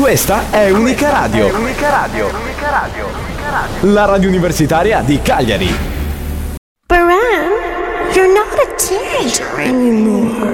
Questa è Unica Radio. La radio universitaria di Cagliari. Baran, you're not a teenager anymore.